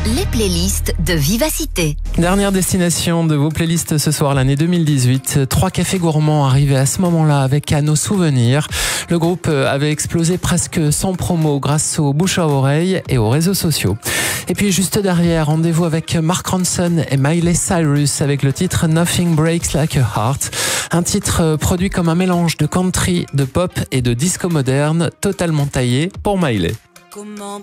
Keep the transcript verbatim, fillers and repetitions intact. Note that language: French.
les playlists de Vivacité. Dernière destination de vos playlists ce soir, l'année deux mille dix-huit. Trois cafés gourmands arrivés à ce moment-là avec à nos souvenirs. Le groupe avait explosé presque sans promo grâce aux bouche à oreille et aux réseaux sociaux. Et puis juste derrière, rendez-vous avec Mark Ronson et Miley Cyrus avec le titre Nothing Breaks Like a Heart. Un titre produit comme un mélange de country, de pop et de disco moderne, totalement taillé pour Miley. Comment